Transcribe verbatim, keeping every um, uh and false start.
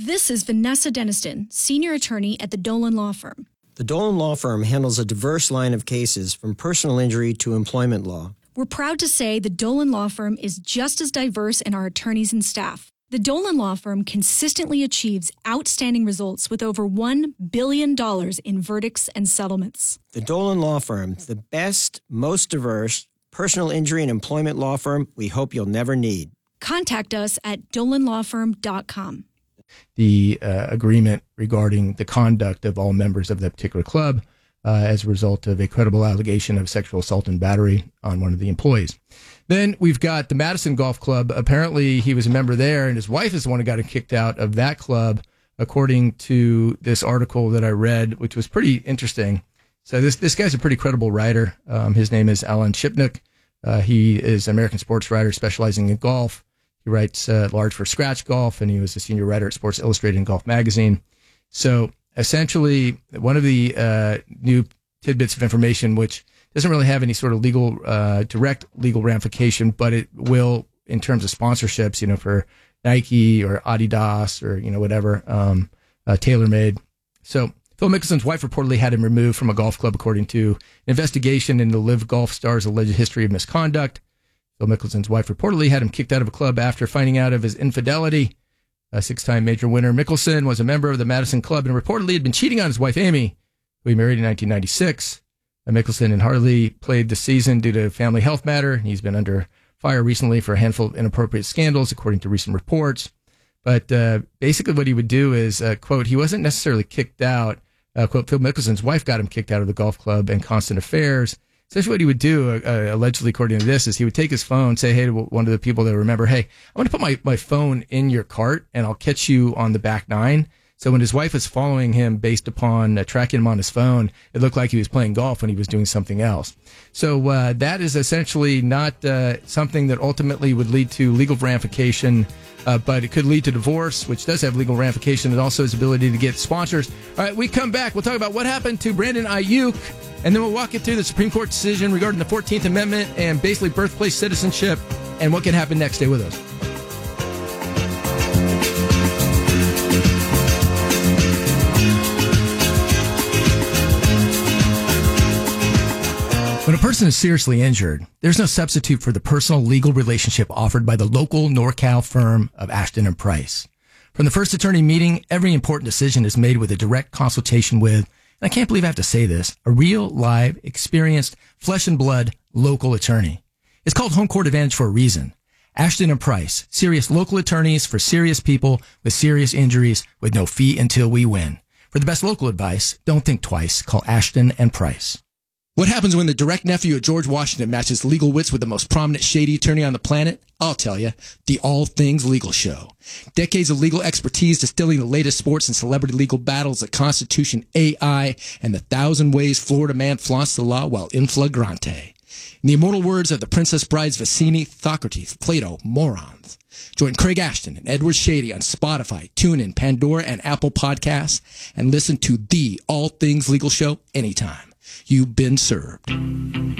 This is Vanessa Deniston, senior attorney at the Dolan Law Firm. The Dolan Law Firm handles a diverse line of cases from personal injury to employment law. We're proud to say the Dolan Law Firm is just as diverse in our attorneys and staff. The Dolan Law Firm consistently achieves outstanding results with over one billion dollars in verdicts and settlements. The Dolan Law Firm, the best, most diverse personal injury and employment law firm we hope you'll never need. Contact us at dolan law firm dot com. The uh, agreement regarding the conduct of all members of that particular club uh, as a result of a credible allegation of sexual assault and battery on one of the employees. Then we've got the Madison Golf Club. Apparently he was a member there, and his wife is the one who got him kicked out of that club, according to this article that I read, which was pretty interesting. So this this guy's a pretty credible writer. Um, his name is Alan Shipnuck. Uh, he is an American sports writer specializing in golf. He writes uh, large for Scratch Golf, and he was a senior writer at Sports Illustrated and Golf Magazine. So essentially, one of the uh, new tidbits of information, which doesn't really have any sort of legal, uh, direct legal ramification, but it will in terms of sponsorships, you know, for Nike or Adidas or, you know, whatever, um, uh, TaylorMade. So Phil Mickelson's wife reportedly had him removed from a golf club, according to an investigation into Live Golf Star's alleged history of misconduct. Phil Mickelson's wife reportedly had him kicked out of a club after finding out of his infidelity. A six-time major winner, Mickelson was a member of the Madison Club and reportedly had been cheating on his wife, Amy, who he married in nineteen ninety-six. Uh, Mickelson and hardly played the season due to a family health matter. He's been under fire recently for a handful of inappropriate scandals, according to recent reports. But uh, basically what he would do is, uh, quote, he wasn't necessarily kicked out. Uh, quote, Phil Mickelson's wife got him kicked out of the golf club and constant affairs. Essentially what he would do, uh, allegedly according to this, is he would take his phone, say, hey, to one of the people that remember, hey, I'm going to put my, my phone in your cart and I'll catch you on the back nine. So when his wife was following him based upon uh, tracking him on his phone, it looked like he was playing golf when he was doing something else. So uh, that is essentially not uh, something that ultimately would lead to legal ramification, uh, but it could lead to divorce, which does have legal ramification, and also his ability to get sponsors. All right, we come back. We'll talk about what happened to Brandon Ayuk, and then we'll walk you through the Supreme Court decision regarding the fourteenth Amendment and basically birthplace citizenship and what can happen next. Stay with us. When a person is seriously injured, there's no substitute for the personal legal relationship offered by the local NorCal firm of Ashton and Price. From the first attorney meeting, every important decision is made with a direct consultation with, and I can't believe I have to say this, a real, live, experienced, flesh and blood local attorney. It's called Home Court Advantage for a reason. Ashton and Price, serious local attorneys for serious people with serious injuries with no fee until we win. For the best local advice, don't think twice. Call Ashton and Price. What happens when the direct nephew of George Washington matches legal wits with the most prominent shady attorney on the planet? I'll tell you, the All Things Legal Show. Decades of legal expertise distilling the latest sports and celebrity legal battles, the Constitution, A I, and the thousand ways Florida man flaunts the law while in flagrante. In the immortal words of the Princess Brides Vicini, Socrates, Plato, morons. Join Craig Ashton and Edward Shady on Spotify, TuneIn, Pandora, and Apple Podcasts, and listen to the All Things Legal Show anytime. You've been served.